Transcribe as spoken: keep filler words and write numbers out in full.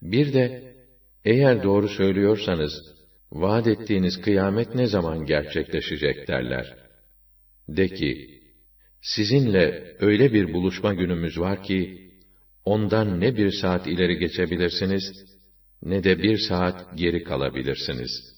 Bir de, eğer doğru söylüyorsanız, vaat ettiğiniz kıyamet ne zaman gerçekleşecek derler. De ki, sizinle öyle bir buluşma günümüz var ki, ondan ne bir saat ileri geçebilirsiniz, ne de bir saat geri kalabilirsiniz.